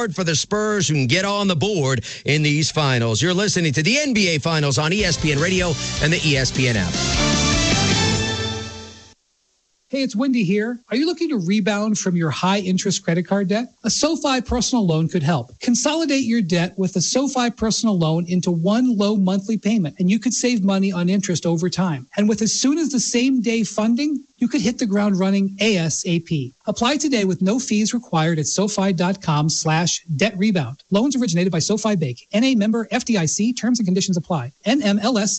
hard for the Spurs who can get on the board in these finals. You're listening to the NBA Finals on ESPN Radio and the ESPN app. Hey, it's Wendy here. Are you looking to rebound from your high-interest credit card debt? A SoFi personal loan could help. Consolidate your debt with a SoFi personal loan into one low monthly payment, and you could save money on interest over time. And with as soon as the same day funding, you could hit the ground running ASAP. Apply today with no fees required at SoFi.com/debt rebound. Loans originated by SoFi Bank. NA member FDIC. Terms and conditions apply. NMLS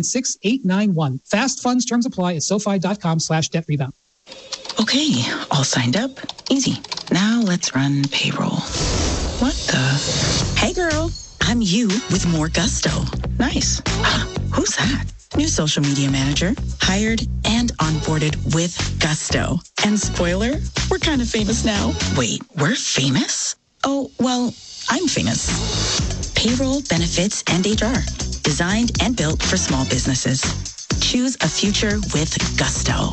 696891. Fast funds terms apply at SoFi.com/debt rebound. Okay, all signed up. Easy. Now let's run payroll. What the? Hey girl, I'm you with more gusto. Nice. Who's that? New social media manager. Hired and onboarded with gusto. And spoiler, we're kind of famous now. Wait, we're famous? Oh, well, I'm famous. Payroll, benefits, and HR. Designed and built for small businesses. Choose a future with gusto.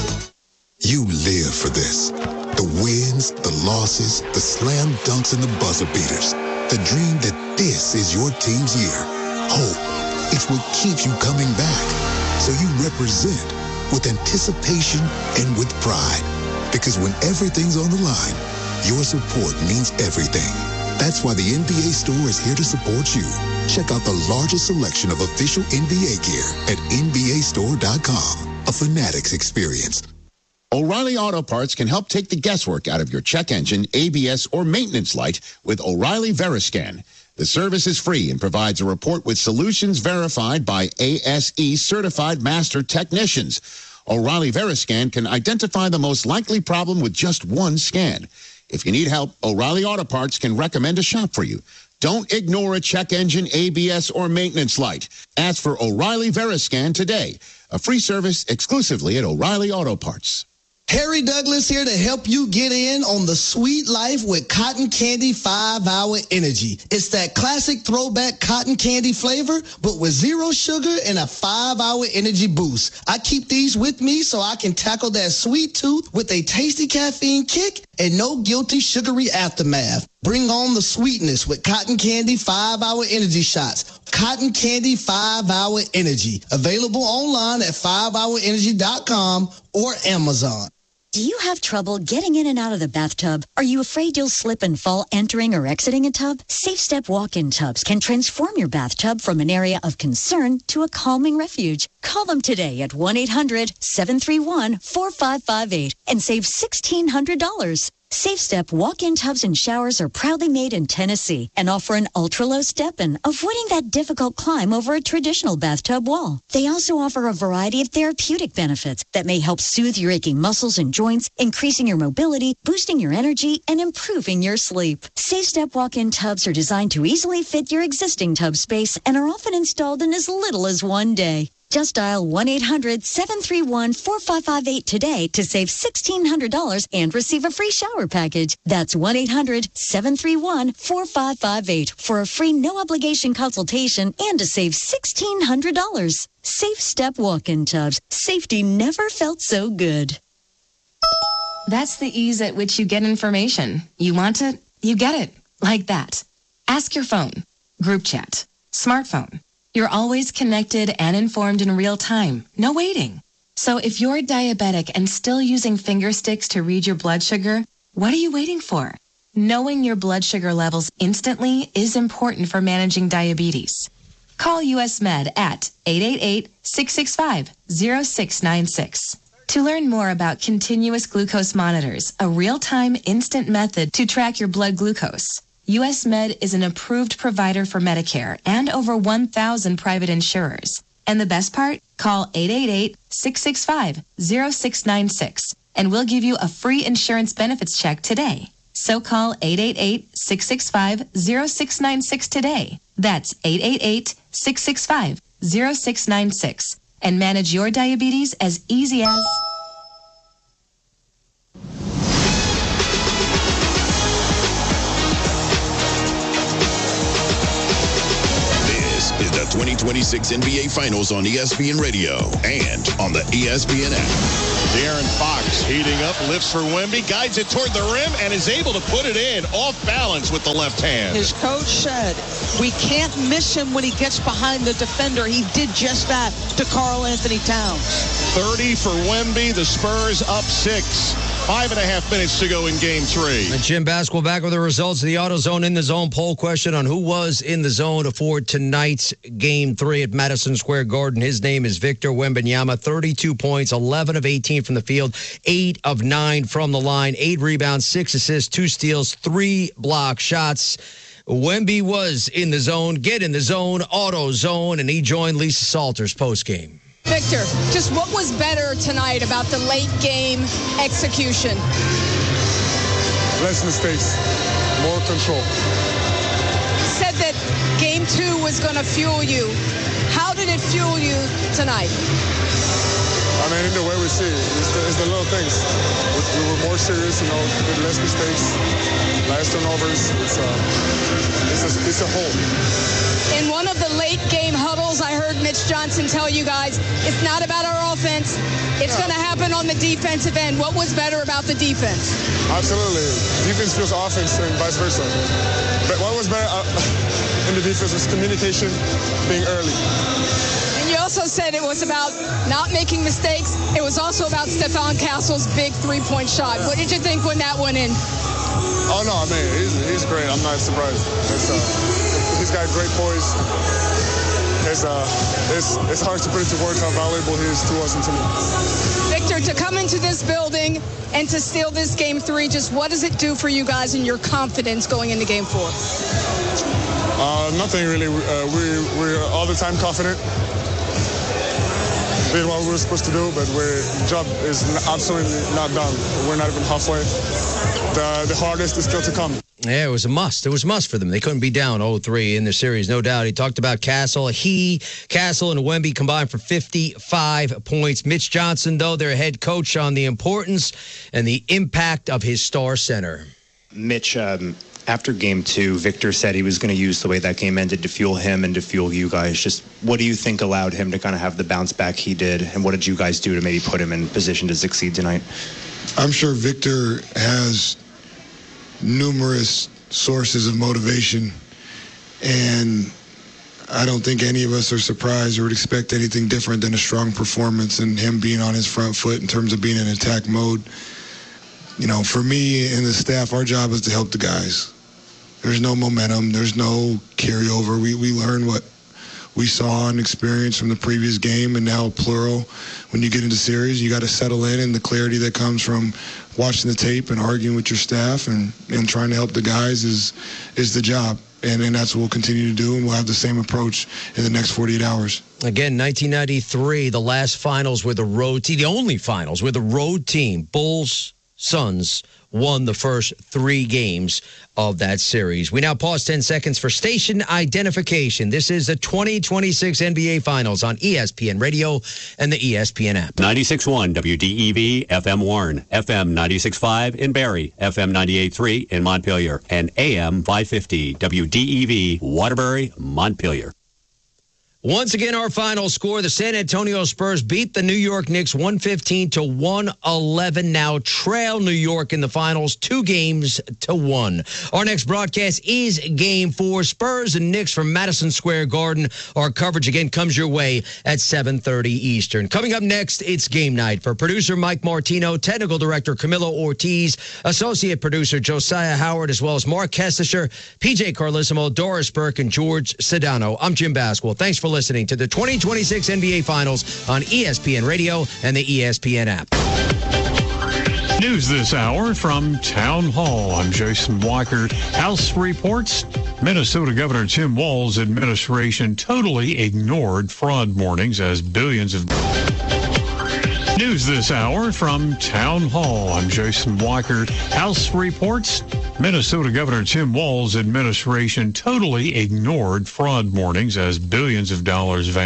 You live for this. The wins, the losses, the slam dunks, and the buzzer beaters. The dream that this is your team's year. Hope. It's what keeps you coming back. So you represent with anticipation and with pride. Because when everything's on the line, your support means everything. That's why the NBA store is here to support you. Check out the largest selection of official NBA gear at NBAstore.com. A Fanatics experience. O'Reilly Auto Parts can help take the guesswork out of your check engine, ABS, or maintenance light with O'Reilly Veriscan. The service is free and provides a report with solutions verified by ASE certified master technicians. O'Reilly Veriscan can identify the most likely problem with just one scan. If you need help, O'Reilly Auto Parts can recommend a shop for you. Don't ignore a check engine, ABS, or maintenance light. Ask for O'Reilly Veriscan today. A free service exclusively at O'Reilly Auto Parts. Harry Douglas here to help you get in on the sweet life with Cotton Candy 5-Hour Energy. It's that classic throwback cotton candy flavor, but with zero sugar and a 5-hour energy boost. I keep these with me so I can tackle that sweet tooth with a tasty caffeine kick and no guilty sugary aftermath. Bring on the sweetness with Cotton Candy 5-Hour Energy Shots. Cotton Candy 5-Hour Energy. Available online at 5hourenergy.com or Amazon. Do you have trouble getting in and out of the bathtub? Are you afraid you'll slip and fall entering or exiting a tub? Safe Step walk-in tubs can transform your bathtub from an area of concern to a calming refuge. Call them today at 1-800-731-4558 and save $1,600. Safe Step walk-in tubs and showers are proudly made in Tennessee and offer an ultra-low step-in, avoiding that difficult climb over a traditional bathtub wall. They also offer a variety of therapeutic benefits that may help soothe your aching muscles and joints, increasing your mobility, boosting your energy, and improving your sleep. Safe Step walk-in tubs are designed to easily fit your existing tub space and are often installed in as little as one day. Just dial 1-800-731-4558 today to save $1,600 and receive a free shower package. That's 1-800-731-4558 for a free no-obligation consultation and to save $1,600. Safe Step walk-in tubs. Safety never felt so good. That's the ease at which you get information. You want it, you get it. Like that. Ask your phone. Group chat. Smartphone. You're always connected and informed in real time. No waiting. So if you're diabetic and still using finger sticks to read your blood sugar, what are you waiting for? Knowing your blood sugar levels instantly is important for managing diabetes. Call US Med at 888-665-0696. To learn more about continuous glucose monitors, a real-time instant method to track your blood glucose. US Med is an approved provider for Medicare and over 1,000 private insurers. And the best part? Call 888-665-0696 and we'll give you a free insurance benefits check today. So call 888-665-0696 today. That's 888-665-0696 and manage your diabetes as easy as... 2026 NBA Finals on ESPN Radio and on the ESPN app. De'Aaron Fox heating up, lifts for Wemby, guides it toward the rim, and is able to put it in off balance with the left hand. His coach said, we can't miss him when he gets behind the defender. He did just that to Karl Anthony Towns. 30 for Wemby. The Spurs up 6. 5.5 minutes to go in Game 3. And Jim Basketball back with the results of the AutoZone In the Zone poll question on who was in the zone for tonight's Game 3 at Madison Square Garden. His name is Victor Wembanyama. 32 points, 11 of 18 from the field, 8 of 9 from the line, 8 rebounds, 6 assists, 2 steals, 3 block shots. Wemby was in the zone. Get in the zone, AutoZone, and he joined Lisa Salters postgame. Victor, just what was better tonight about the late game execution? Less mistakes, more control. You said that Game 2 was going to fuel you. How did it fuel you tonight? I mean, in the way we see it, it's the little things. We were more serious, with less mistakes, less turnovers. It's a whole. In one of the late game huddles, I heard Mitch Johnson tell you guys, it's not about our offense. It's going to happen on the defensive end. What was better about the defense? Absolutely. Defense fuels offense and vice versa. But what was better in the defense was communication, being early. And you also said it was about not making mistakes. It was also about Stephon Castle's big three-point shot. What did you think when that went in? Oh, no, I mean, he's great. I'm not surprised. He's got great poise. It's hard to put into words how valuable he is to us and to me. Victor, to come into this building and to steal this Game 3, just what does it do for you guys and your confidence going into Game 4? Nothing really. We're all the time confident. Did what we were supposed to do, but the job is absolutely not done. We're not even halfway. The hardest is still to come. Yeah, it was a must. It was a must for them. They couldn't be down 0-3 in the series, no doubt. He talked about Castle. Castle, and Wemby combined for 55 points. Mitch Johnson, though, their head coach, on the importance and the impact of his star center. Mitch, after Game 2, Victor said he was going to use the way that game ended to fuel him and to fuel you guys. Just what do you think allowed him to kind of have the bounce back he did, and what did you guys do to maybe put him in position to succeed tonight? I'm sure Victor has numerous sources of motivation, and I don't think any of us are surprised or would expect anything different than a strong performance and him being on his front foot in terms of being in attack mode. For me and the staff, our job is to help the guys. There's no momentum. There's no carryover. We learn what we saw and experienced from the previous game, and now plural. When you get into series, you got to settle in, and the clarity that comes from watching the tape and arguing with your staff and trying to help the guys is the job. And that's what we'll continue to do, and we'll have the same approach in the next 48 hours. Again, 1993, the last finals were the road team, the only finals where the road team, Bulls, Suns, won the first 3 games of that series. We now pause 10 seconds for station identification. This is the 2026 NBA Finals on ESPN Radio and the ESPN app. 96.1 WDEV FM Warren, FM 96.5 in Barrie, FM 98.3 in Montpelier, and AM 550 WDEV Waterbury, Montpelier. Once again, our final score, the San Antonio Spurs beat the New York Knicks 115-111. Now trail New York in the finals 2-1. Our next broadcast is Game 4. Spurs and Knicks from Madison Square Garden. Our coverage again comes your way at 7:30 Eastern. Coming up next, it's game night. For producer Mike Martino, technical director Camilo Ortiz, associate producer Josiah Howard, as well as Mark Kestisher, PJ Carlissimo, Doris Burke, and George Sedano. I'm Jim Basquil. Thanks for listening to the 2026 NBA Finals on ESPN Radio and the ESPN app. News this hour from Town Hall. I'm Jason Weichert. House reports Minnesota Governor Tim Walz's administration totally ignored fraud warnings as billions of... News this hour from Town Hall. I'm Jason Weichert. House reports Minnesota Governor Tim Walz's administration totally ignored fraud warnings as billions of dollars vanished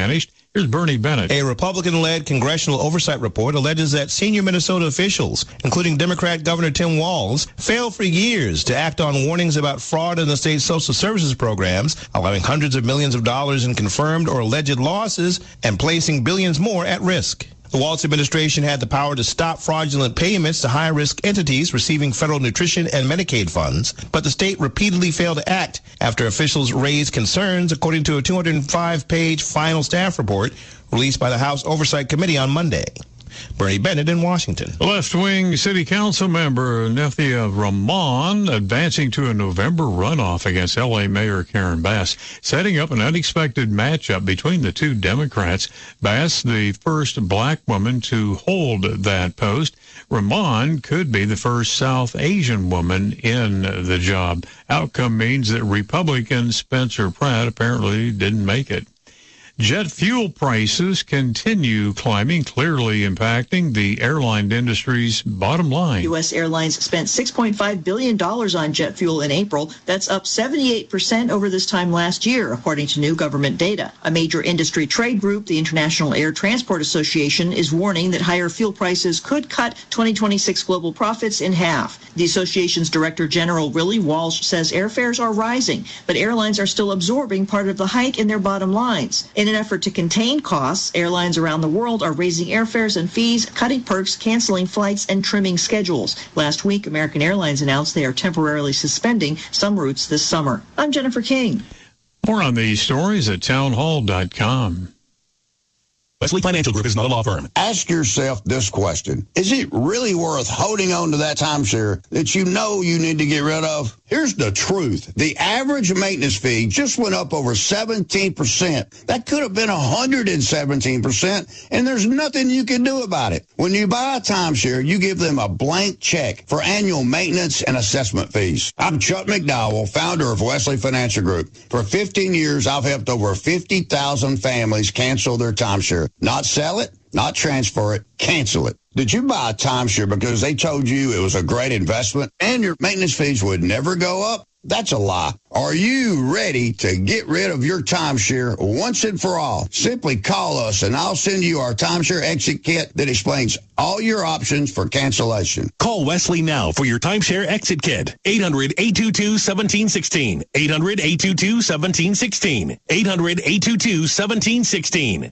Here's Bernie Bennett. A Republican-led congressional oversight report alleges that senior Minnesota officials, including Democrat Governor Tim Walz, failed for years to act on warnings about fraud in the state's social services programs, allowing hundreds of millions of dollars in confirmed or alleged losses and placing billions more at risk. The Walz administration had the power to stop fraudulent payments to high-risk entities receiving federal nutrition and Medicaid funds, but the state repeatedly failed to act after officials raised concerns, according to a 205-page final staff report released by the House Oversight Committee on Monday. Bernie Bennett in Washington. Left-wing city council member Nethia Rahman advancing to a November runoff against L.A. Mayor Karen Bass, setting up an unexpected matchup between the two Democrats. Bass, the first black woman to hold that post. Rahman could be the first South Asian woman in the job. Outcome means that Republican Spencer Pratt apparently didn't make it. Jet fuel prices continue climbing, clearly impacting the airline industry's bottom line. U.S. Airlines spent $6.5 billion on jet fuel in April. That's up 78% over this time last year, according to new government data. A major industry trade group, the International Air Transport Association, is warning that higher fuel prices could cut 2026 global profits in half. The association's Director General Willie Walsh says airfares are rising, but airlines are still absorbing part of the hike in their bottom lines. In an effort to contain costs, airlines around the world are raising airfares and fees, cutting perks, canceling flights, and trimming schedules. Last week, American Airlines announced they are temporarily suspending some routes this summer. I'm Jennifer King. More on these stories at townhall.com. Wesley Financial Group is not a law firm. Ask yourself this question. Is it really worth holding on to that timeshare that you know you need to get rid of? Here's the truth. The average maintenance fee just went up over 17%. That could have been 117%, and there's nothing you can do about it. When you buy a timeshare, you give them a blank check for annual maintenance and assessment fees. I'm Chuck McDowell, founder of Wesley Financial Group. For 15 years, I've helped over 50,000 families cancel their timeshare. Not sell it, not transfer it, cancel it. Did you buy a timeshare because they told you it was a great investment and your maintenance fees would never go up? That's a lie. Are you ready to get rid of your timeshare once and for all? Simply call us and I'll send you our timeshare exit kit that explains all your options for cancellation. Call Wesley now for your timeshare exit kit. 800-822-1716. 800-822-1716. 800-822-1716.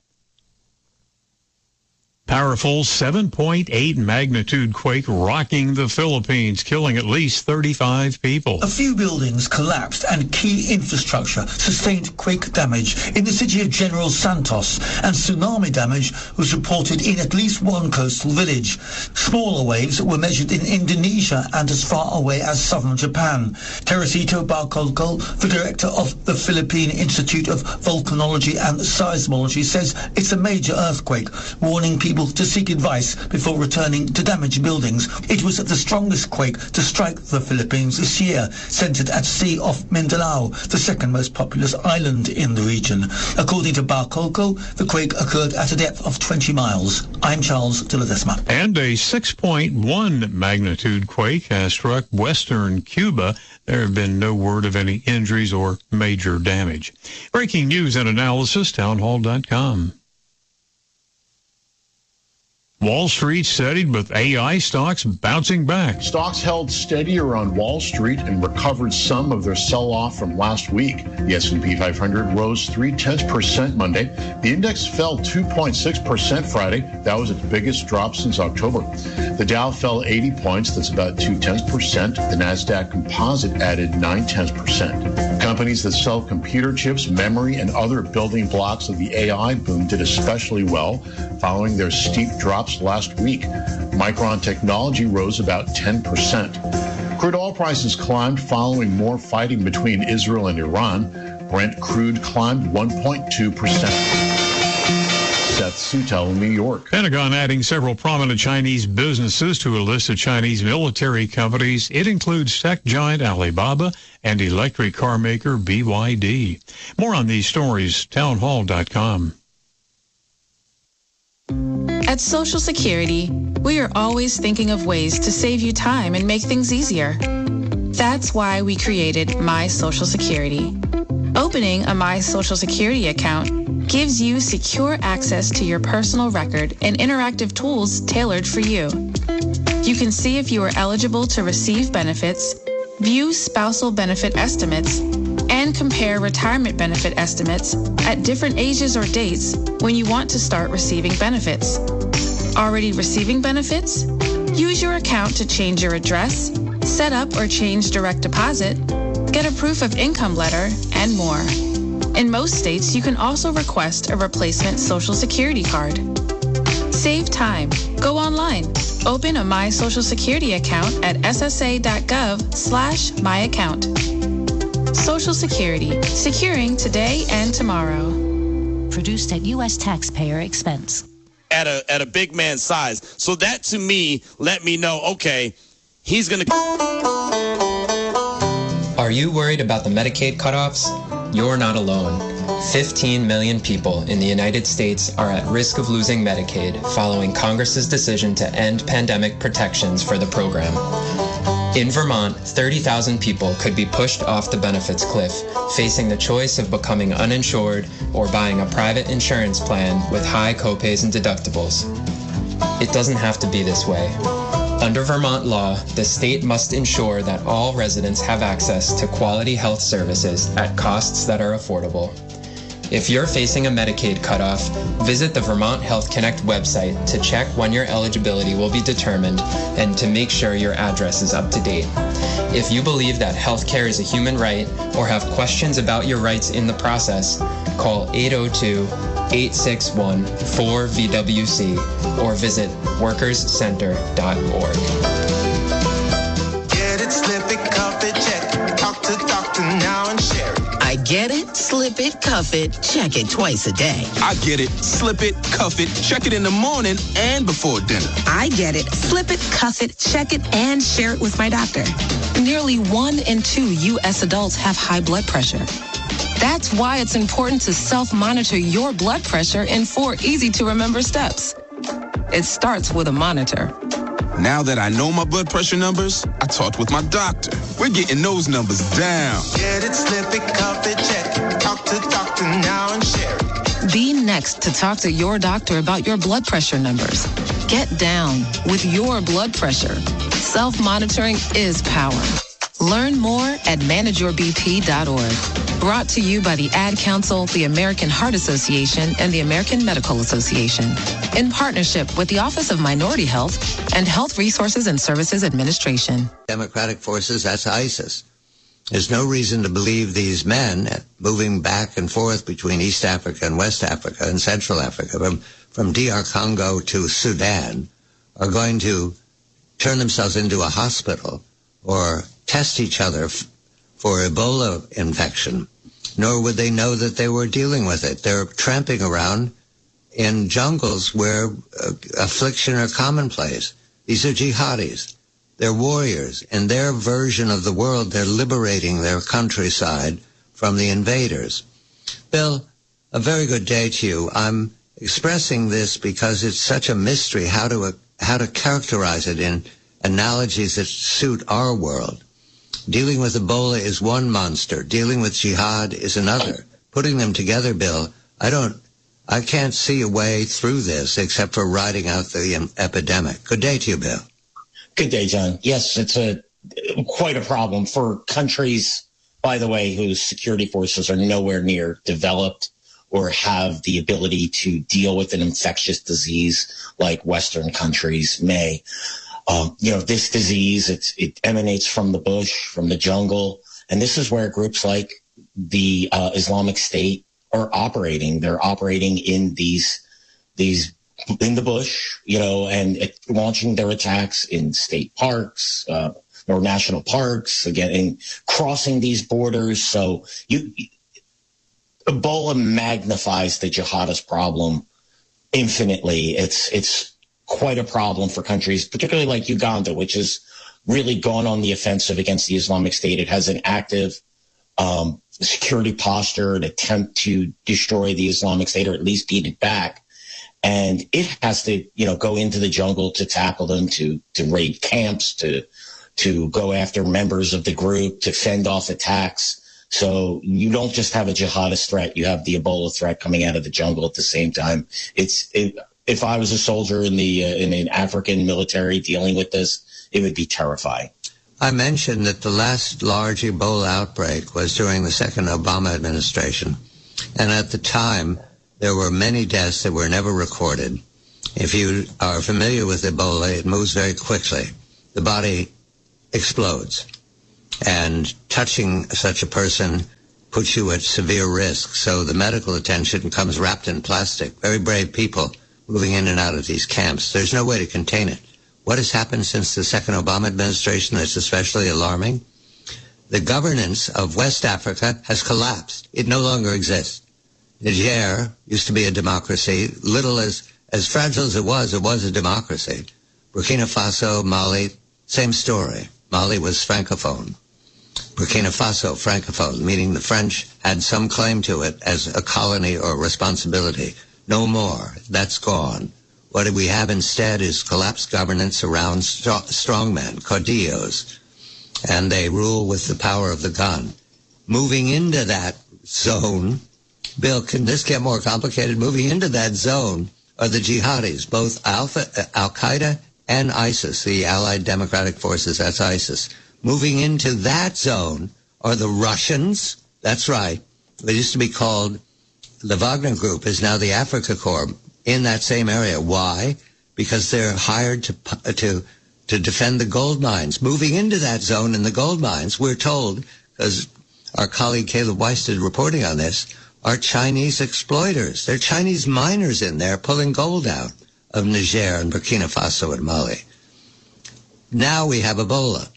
Powerful 7.8 magnitude quake rocking the Philippines, killing at least 35 people. A few buildings collapsed and key infrastructure sustained quake damage in the city of General Santos, and tsunami damage was reported in at least one coastal village. Smaller waves were measured in Indonesia and as far away as southern Japan. Teresito Barcolco, the director of the Philippine Institute of Volcanology and Seismology, says it's a major earthquake, warning people to seek advice before returning to damaged buildings. It was the strongest quake to strike the Philippines this year, centered at sea off Mindanao, the second most populous island in the region. According to Barcolco, the quake occurred at a depth of 20 miles. I'm Charles de Ledesma. And a 6.1 magnitude quake has struck western Cuba. There have been no word of any injuries or major damage. Breaking news and analysis, townhall.com. Wall Street steadied with AI stocks bouncing back. Stocks held steadier on Wall Street and recovered some of their sell-off from last week. The S&P 500 rose 0.3% Monday. The index fell 2.6% Friday. That was its biggest drop since October. The Dow fell 80 points. That's about 0.2%. The Nasdaq Composite added 0.9%. Companies that sell computer chips, memory, and other building blocks of the AI boom did especially well, following their steep drops last week. Micron Technology rose about 10%. Crude oil prices climbed following more fighting between Israel and Iran. Brent crude climbed 1.2%. Seth Sutel in New York. Pentagon adding several prominent Chinese businesses to a list of Chinese military companies. It includes tech giant Alibaba and electric car maker BYD. More on these stories, townhall.com. At Social Security, we are always thinking of ways to save you time and make things easier. That's why we created My Social Security. Opening a My Social Security account gives you secure access to your personal record and interactive tools tailored for you. You can see if you are eligible to receive benefits, view spousal benefit estimates, and compare retirement benefit estimates at different ages or dates when you want to start receiving benefits. Already receiving benefits? Use your account to change your address, set up or change direct deposit, get a proof of income letter, and more. In most states, you can also request a replacement Social Security card. Save time. Go online. Open a My Social Security account at ssa.gov/myaccount. Social Security, securing today and tomorrow. Produced at U.S. taxpayer expense. At a big man size. So that to me let me know, okay, he's going to... Are you worried about the Medicaid cutoffs? You're not alone. 15 million people in the United States are at risk of losing Medicaid following Congress's decision to end pandemic protections for the program. In Vermont, 30,000 people could be pushed off the benefits cliff, facing the choice of becoming uninsured or buying a private insurance plan with high copays and deductibles. It doesn't have to be this way. Under Vermont law, the state must ensure that all residents have access to quality health services at costs that are affordable. If you're facing a Medicaid cutoff, visit the Vermont Health Connect website to check when your eligibility will be determined and to make sure your address is up to date. If you believe that healthcare is a human right or have questions about your rights in the process, call 802-861-4VWC or visit workerscenter.org. Get it, slip it, cuff it, check it. Talk to doctor now and share it. I get it, slip it, cuff it, check it twice a day. I get it, slip it, cuff it, check it in the morning and before dinner. I get it, slip it, cuff it, check it, and share it with my doctor. Nearly 1 in 2 U.S. adults have high blood pressure. That's why it's important to self-monitor your blood pressure in 4 easy-to-remember steps. It starts with a monitor. Now that I know my blood pressure numbers, I talked with my doctor. We're getting those numbers down. Get it, slip it, cuff it, check it. Talk to doctor now and share it. Be next to talk to your doctor about your blood pressure numbers. Get down with your blood pressure. Self-monitoring is power. Learn more at manageyourbp.org. Brought to you by the Ad Council, the American Heart Association, and the American Medical Association. In partnership with the Office of Minority Health and Health Resources and Services Administration. Democratic forces, that's ISIS. There's no reason to believe these men moving back and forth between East Africa and West Africa and Central Africa, from DR Congo to Sudan, are going to turn themselves into a hospital or test each other for Ebola infection, nor would they know that they were dealing with it. They're tramping around in jungles where affliction are commonplace. These are jihadis. They're warriors. In their version of the world, they're liberating their countryside from the invaders. Bill, a very good day to you. I'm expressing this because it's such a mystery how to characterize it in analogies that suit our world. Dealing with Ebola is one monster. Dealing with jihad is another. Putting them together, Bill, I can't see a way through this except for riding out the epidemic. Good day to you, Bill. Good day, John. Yes, it's quite a problem for countries, by the way, whose security forces are nowhere near developed or have the ability to deal with an infectious disease like Western countries may. This disease, it emanates from the bush, from the jungle. And this is where groups like the Islamic State are operating. They're operating in in the bush, and launching their attacks in state parks, or national parks, again, and crossing these borders. So Ebola magnifies the jihadist problem infinitely. It's quite a problem for countries, particularly like Uganda, which has really gone on the offensive against the Islamic State. It has an active security posture, an attempt to destroy the Islamic State or at least beat it back. And it has to, go into the jungle to tackle them, to raid camps, to go after members of the group, to fend off attacks. So you don't just have a jihadist threat, you have the Ebola threat coming out of the jungle at the same time. If I was a soldier in an African military dealing with this, it would be terrifying. I mentioned that the last large Ebola outbreak was during the second Obama administration. And at the time, there were many deaths that were never recorded. If you are familiar with Ebola, it moves very quickly. The body explodes. And touching such a person puts you at severe risk. So the medical attention comes wrapped in plastic. Very brave people moving in and out of these camps. There's no way to contain it. What has happened since the second Obama administration that's especially alarming? The governance of West Africa has collapsed. It no longer exists. Niger used to be a democracy. Little as fragile as it was a democracy. Burkina Faso, Mali, same story. Mali was Francophone. Burkina Faso, Francophone, meaning the French had some claim to it as a colony or responsibility. No more. That's gone. What we have instead is collapsed governance around strongmen, caudillos, and they rule with the power of the gun. Moving into that zone, Bill, can this get more complicated? Moving into that zone are the jihadis, both Al-Qaeda and ISIS, the Allied Democratic Forces, that's ISIS. Moving into that zone are the Russians. That's right. They used to be called, the Wagner Group is now the Africa Corps in that same area. Why? Because they're hired to defend the gold mines. Moving into that zone in the gold mines, we're told, because our colleague Caleb Weiss did reporting on this, are Chinese exploiters. They're Chinese miners in there pulling gold out of Niger and Burkina Faso and Mali. Now we have Ebola.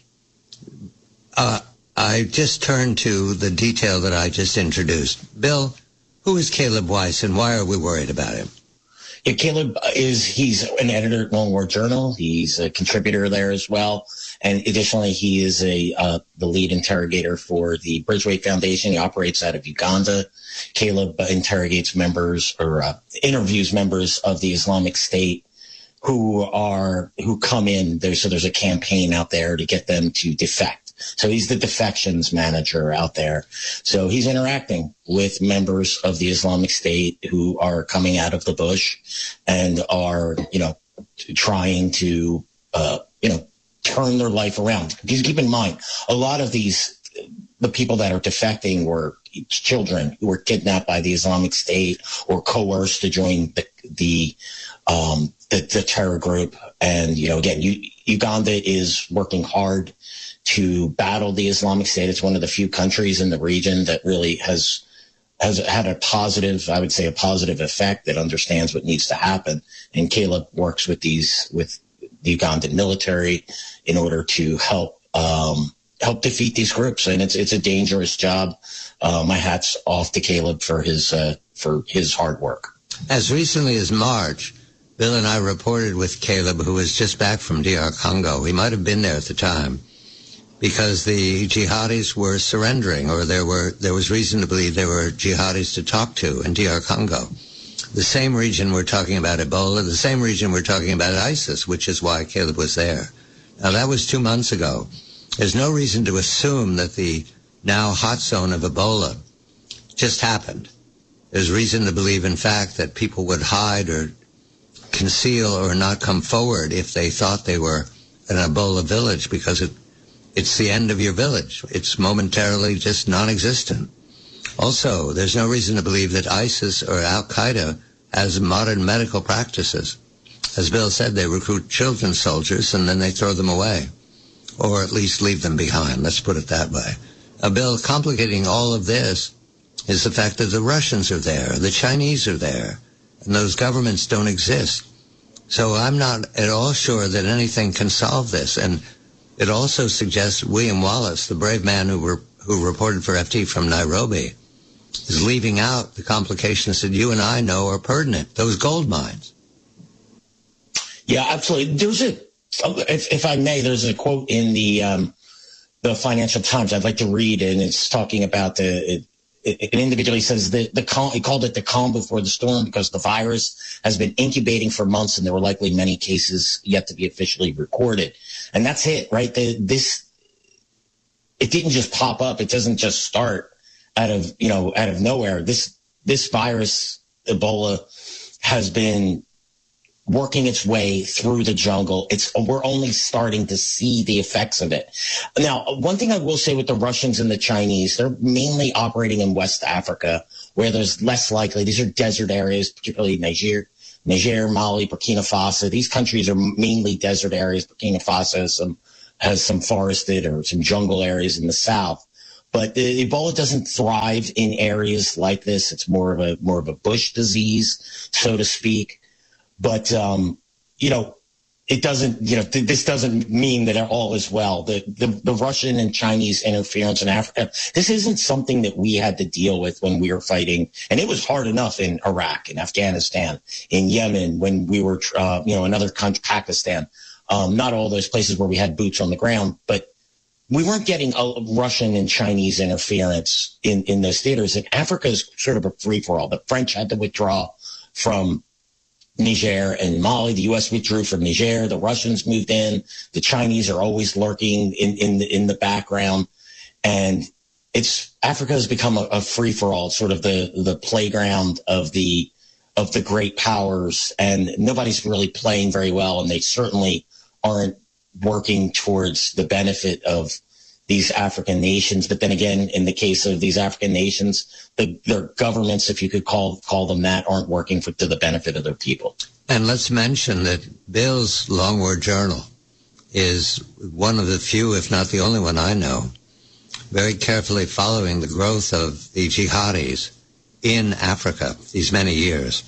I just turned to the detail that I just introduced. Bill, who is Caleb Weiss and why are we worried about him? Yeah, Caleb he's an editor at Long War Journal. He's a contributor there as well. And additionally, he is the lead interrogator for the Bridgeway Foundation. He operates out of Uganda. Caleb interrogates members or interviews members of the Islamic State who come in there. So there's a campaign out there to get them to defect. So he's the defections manager out there. So he's interacting with members of the Islamic State who are coming out of the bush and are, trying to, turn their life around. Because keep in mind, a lot of the people that are defecting were children who were kidnapped by the Islamic State or coerced to join the terror group. And, again, Uganda is working hard to battle the Islamic State. It's one of the few countries in the region that really has had a positive effect, that understands what needs to happen. And Caleb works with the Ugandan military in order to help defeat these groups. And it's a dangerous job. My hat's off to Caleb for his hard work. As recently as March, Bill and I reported with Caleb, who was just back from DR Congo. He might have been there at the time, because the jihadis were surrendering, or there was reason to believe there were jihadis to talk to in DR Congo. The same region we're talking about Ebola, the same region we're talking about ISIS, which is why Caleb was there. Now, that was 2 months ago. There's no reason to assume that the now hot zone of Ebola just happened. There's reason to believe, in fact, that people would hide or conceal or not come forward if they thought they were an Ebola village, because it's the end of your village. It's momentarily just non-existent. Also, there's no reason to believe that ISIS or Al-Qaeda has modern medical practices. As Bill said, they recruit children soldiers and then they throw them away, or at least leave them behind. Let's put it that way. Bill, complicating all of this is the fact that the Russians are there, the Chinese are there, and those governments don't exist. So I'm not at all sure that anything can solve this. And it also suggests William Wallace, the brave man who reported for FT from Nairobi, is leaving out the complications that you and I know are pertinent, those gold mines. Yeah, absolutely. If I may, there's a quote in the Financial Times I'd like to read, and it's talking about an individual. He says he called it the calm before the storm because the virus has been incubating for months, and there were likely many cases yet to be officially recorded. And that's it, right? It didn't just pop up. It doesn't just start out of nowhere. This virus, Ebola, has been working its way through the jungle. We're only starting to see the effects of it. Now, one thing I will say with the Russians and the Chinese, they're mainly operating in West Africa, where there's less likely. These are desert areas, particularly Niger, Mali, Burkina Faso. These countries are mainly desert areas. Burkina Faso has some forested or some jungle areas in the south. But the Ebola doesn't thrive in areas like this. It's more of a bush disease, so to speak. But, it doesn't, this doesn't mean that all is well. The Russian and Chinese interference in Africa, this isn't something that we had to deal with when we were fighting. And it was hard enough in Iraq, in Afghanistan, in Yemen, when we were, another country, Pakistan. Not all those places where we had boots on the ground, but we weren't getting Russian and Chinese interference in those theaters. And Africa is sort of a free-for-all. The French had to withdraw from Niger and Mali. The U.S. withdrew from Niger. The Russians moved in. The Chinese are always lurking in the background. And Africa has become a free-for-all, sort of the playground of the great powers. And nobody's really playing very well. And they certainly aren't working towards the benefit of these African nations. But then again, in the case of these African nations, their governments, if you could call them that, aren't working to the benefit of their people. And let's mention that Bill's Longword Journal is one of the few, if not the only one I know, very carefully following the growth of the jihadis in Africa these many years.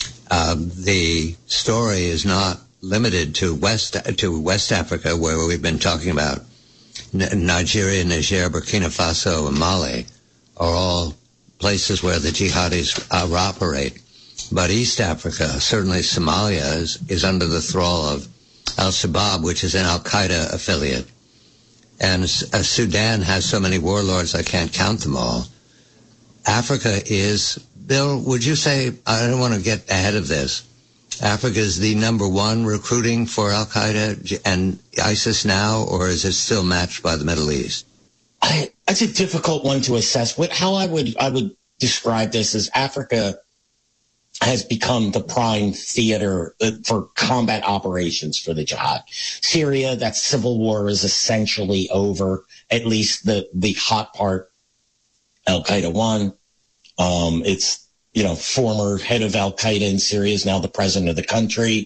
The story is not limited to West Africa, where we've been talking about. Nigeria, Niger, Burkina Faso, and Mali are all places where the jihadis operate. But East Africa, certainly Somalia, is under the thrall of Al-Shabaab, which is an Al-Qaeda affiliate. And Sudan has so many warlords, I can't count them all. Africa is, Bill, would you say, I don't want to get ahead of this, Africa is the number one recruiting for Al-Qaeda and ISIS now, or is it still matched by the Middle East? That's a difficult one to assess. How I would describe this is Africa has become the prime theater for combat operations for the jihad. Syria, that civil war is essentially over, at least the hot part. Al-Qaeda won. It's, former head of Al-Qaeda in Syria is now the president of the country.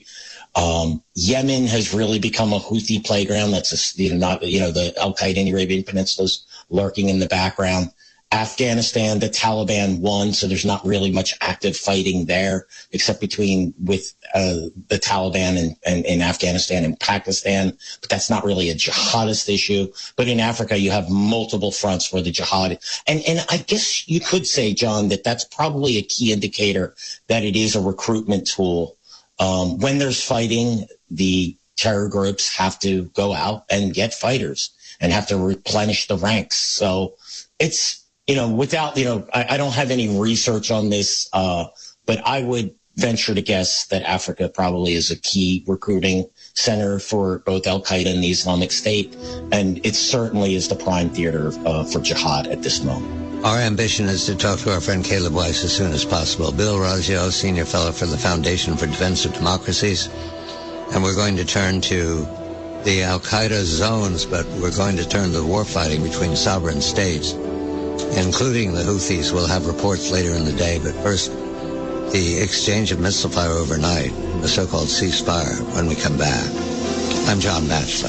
Yemen has really become a Houthi playground. That's the Al-Qaeda in the Arabian Peninsula is lurking in the background. Afghanistan, the Taliban won, so there's not really much active fighting there, except with the Taliban in Afghanistan and Pakistan. But that's not really a jihadist issue. But in Africa, you have multiple fronts where the jihad, and I guess you could say, John, that's probably a key indicator that it is a recruitment tool. When there's fighting, the terror groups have to go out and get fighters and have to replenish the ranks. So it's, without, I don't have any research on this, but I would venture to guess that Africa probably is a key recruiting center for both Al-Qaeda and the Islamic State. And it certainly is the prime theater for jihad at this moment. Our ambition is to talk to our friend Caleb Weiss as soon as possible. Bill Raggio, Senior Fellow for the Foundation for Defense of Democracies. And we're going to turn to the Al-Qaeda zones, but we're going to turn to the war fighting between sovereign states, including the Houthis. We'll have reports later in the day, but first, the exchange of missile fire overnight, the so-called ceasefire, when we come back. I'm John Batchelor.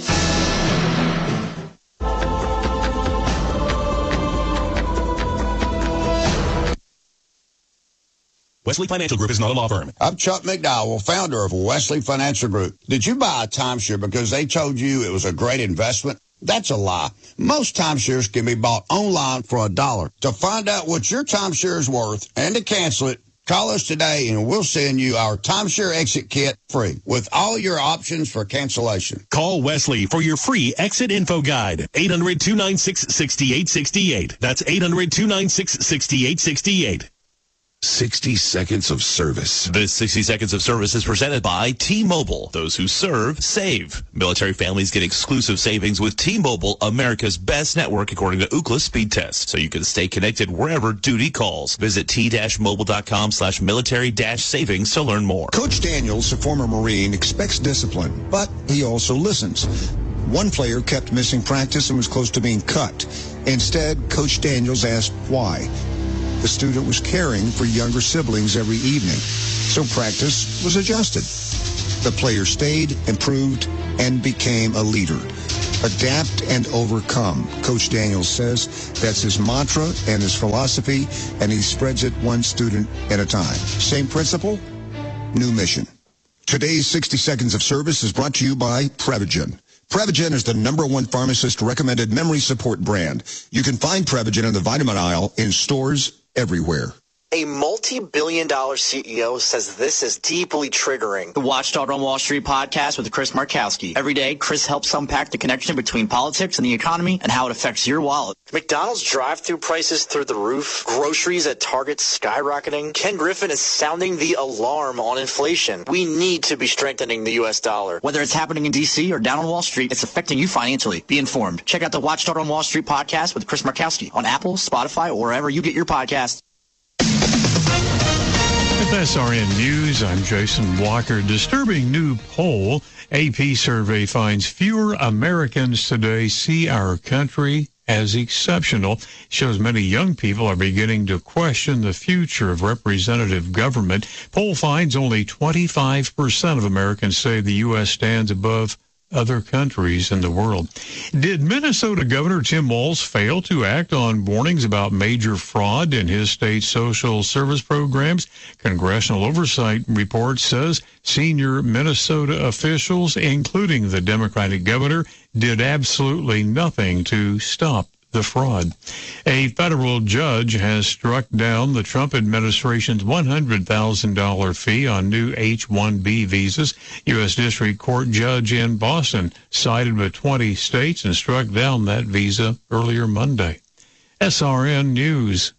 Wesley Financial Group is not a law firm. I'm Chuck McDowell, founder of Wesley Financial Group. Did you buy a timeshare because they told you it was a great investment? That's a lie. Most timeshares can be bought online for $1. To find out what your timeshare is worth and to cancel it, call us today and we'll send you our timeshare exit kit free with all your options for cancellation. Call Wesley for your free exit info guide. 800-296-6868. That's 800-296-6868. 60 Seconds of Service. This 60 Seconds of Service is presented by T-Mobile. Those who serve, save. Military families get exclusive savings with T-Mobile, America's best network according to Ookla speed test. So you can stay connected wherever duty calls. Visit t-mobile.com/military-savings to learn more. Coach Daniels, a former Marine, expects discipline, but he also listens. One player kept missing practice and was close to being cut. Instead, Coach Daniels asked why. The student was caring for younger siblings every evening, so practice was adjusted. The player stayed, improved, and became a leader. Adapt and overcome, Coach Daniels says. That's his mantra and his philosophy, and he spreads it one student at a time. Same principle, new mission. Today's 60 Seconds of Service is brought to you by Prevagen. Prevagen is the #1 pharmacist-recommended memory support brand. You can find Prevagen in the vitamin aisle in stores everywhere. A multi-billion-dollar CEO says this is deeply triggering. The Watchdog on Wall Street podcast with Chris Markowski. Every day, Chris helps unpack the connection between politics and the economy and how it affects your wallet. McDonald's drive-thru prices through the roof. Groceries at Target skyrocketing. Ken Griffin is sounding the alarm on inflation. We need to be strengthening the U.S. dollar. Whether it's happening in D.C. or down on Wall Street, it's affecting you financially. Be informed. Check out the Watchdog on Wall Street podcast with Chris Markowski on Apple, Spotify, or wherever you get your podcasts. With SRN News, I'm Jason Walker. Disturbing new poll. AP survey finds fewer Americans today see our country as exceptional. Shows many young people are beginning to question the future of representative government. Poll finds only 25% of Americans say the U.S. stands above other countries in the world. Did Minnesota Governor Tim Walz fail to act on warnings about major fraud in his state's social service programs? Congressional Oversight report says senior Minnesota officials, including the Democratic governor, did absolutely nothing to stop the fraud. A federal judge has struck down the Trump administration's $100,000 fee on new H-1B visas. U.S. District Court judge in Boston sided with 20 states and struck down that visa earlier Monday. SRN News.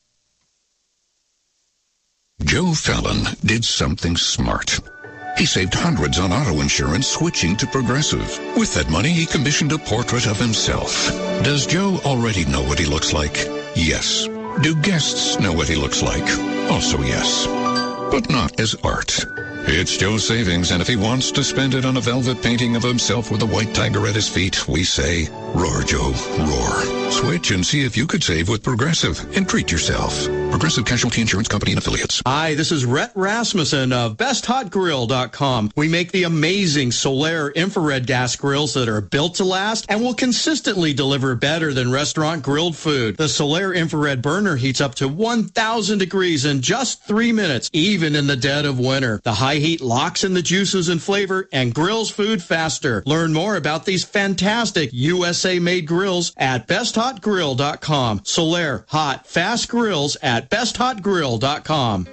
Joe Fallon did something smart. He saved hundreds on auto insurance switching to Progressive. With that money, he commissioned a portrait of himself. Does Joe already know what he looks like? Yes. Do guests know what he looks like? Also yes. But not as art. It's Joe's savings, and if he wants to spend it on a velvet painting of himself with a white tiger at his feet, we say, roar, Joe, roar. Switch and see if you could save with Progressive and treat yourself. Progressive Casualty Insurance Company and Affiliates. Hi, this is Rhett Rasmussen of BestHotGrill.com. We make the amazing Solaire infrared gas grills that are built to last and will consistently deliver better than restaurant grilled food. The Solaire infrared burner heats up to 1,000 degrees in just 3 minutes, even in the dead of winter. The high heat locks in the juices and flavor and grills food faster. Learn more about these fantastic USA-made grills at BestHotGrill.com. Solaire hot, fast grills at BestHotGrill.com.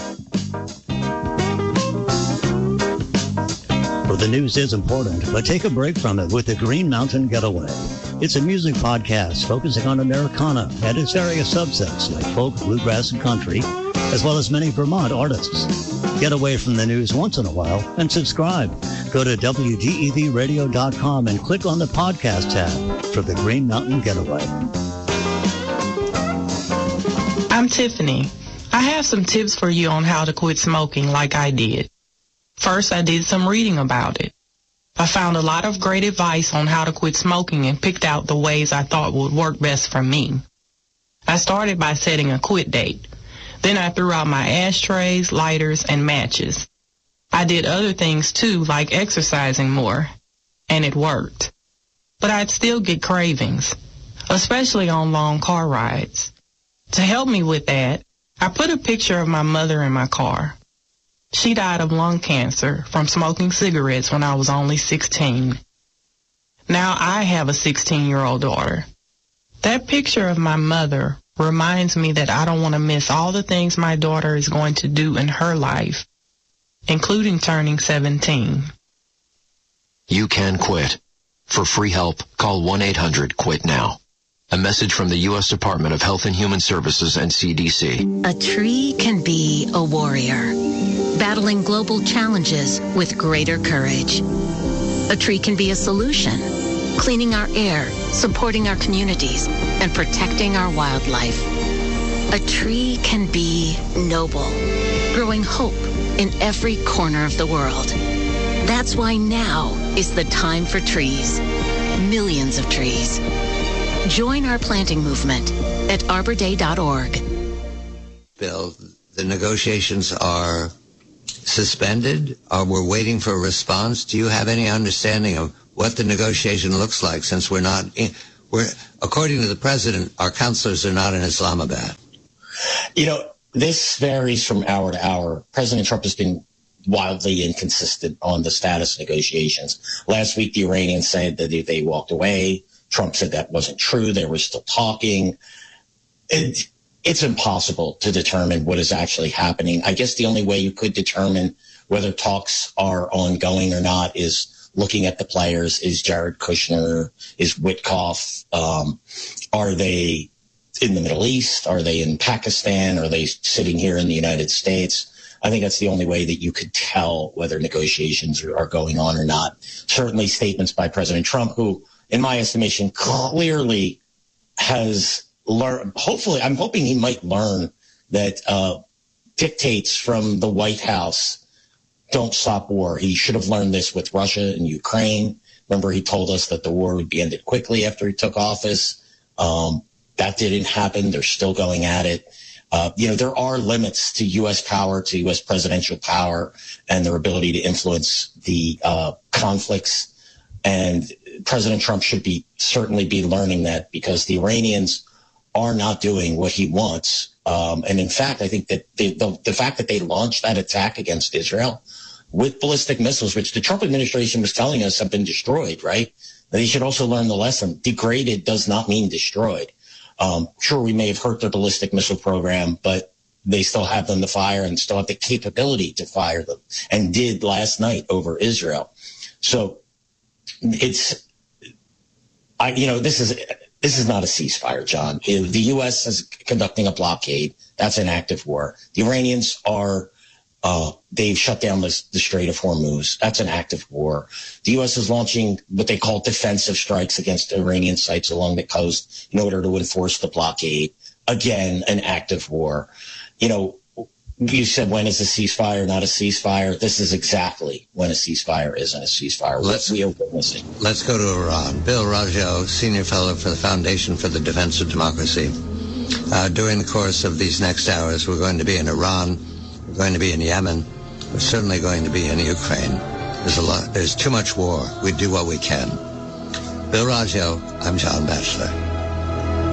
Well, the news is important, but take a break from it with the Green Mountain Getaway. It's a music podcast focusing on Americana and its various subsets like folk, bluegrass, and country, as well as many Vermont artists. Get away from the news once in a while and subscribe. Go to WGEVradio.com and click on the podcast tab for the Green Mountain Getaway. I'm Tiffany. I have some tips for you on how to quit smoking like I did. First, I did some reading about it. I found a lot of great advice on how to quit smoking and picked out the ways I thought would work best for me. I started by setting a quit date. Then I threw out my ashtrays, lighters, and matches. I did other things too, like exercising more, and it worked. But I'd still get cravings, especially on long car rides. To help me with that, I put a picture of my mother in my car. She died of lung cancer from smoking cigarettes when I was only 16. Now I have a 16-year-old daughter. That picture of my mother reminds me that I don't want to miss all the things my daughter is going to do in her life, including turning 17. You can quit. For free help, call 1-800-QUIT-NOW. A message from the U.S. Department of Health and Human Services and CDC. A tree can be a warrior, battling global challenges with greater courage. A tree can be a solution, cleaning our air, supporting our communities, and protecting our wildlife. A tree can be noble, growing hope in every corner of the world. That's why now is the time for trees. Millions of trees. Join our planting movement at arborday.org. Bill, the negotiations are suspended, or we're waiting for a response. Do you have any understanding of what the negotiation looks like, since we're according to the president, our counselors are not in Islamabad? You know, this varies from hour to hour. President Trump has been wildly inconsistent on the status negotiations. Last week, the Iranians said that they walked away. Trump said that wasn't true. They were still talking. It's impossible to determine what is actually happening. I guess the only way you could determine whether talks are ongoing or not is looking at the players. Is Jared Kushner, is Witkoff, are they in the Middle East? Are they in Pakistan? Are they sitting here in the United States? I think that's the only way that you could tell whether negotiations are going on or not. Certainly statements by President Trump, who, in my estimation, clearly has learned, hopefully, I'm hoping he might learn that dictates from the White House don't stop war. He should have learned this with Russia and Ukraine. Remember, he told us that the war would be ended quickly after he took office. That didn't happen. They're still going at it. There are limits to U.S. power, to U.S. presidential power, and their ability to influence the conflicts. And President Trump should certainly be learning that, because the Iranians are not doing what he wants. And in fact, I think that the fact that they launched that attack against Israel with ballistic missiles, which the Trump administration was telling us have been destroyed, right? They should also learn the lesson. Degraded does not mean destroyed. Sure, we may have hurt their ballistic missile program, but they still have them to fire and still have the capability to fire them, and did last night over Israel. So this is not a ceasefire, John. The U.S. is conducting a blockade. That's an active war. The Iranians they've shut down the Strait of Hormuz. That's an active war. The U.S. is launching what they call defensive strikes against Iranian sites along the coast in order to enforce the blockade. Again, an active war. You said, when is a ceasefire not a ceasefire? This is exactly when a ceasefire isn't a ceasefire. We are witnessing. Let's go to Iran. Bill Raggio, Senior Fellow for the Foundation for the Defense of Democracy. During the course of these next hours, we're going to be in Iran. We're going to be in Yemen. We're certainly going to be in Ukraine. There's too much war. We do what we can. Bill Raggio, I'm John Batchelor.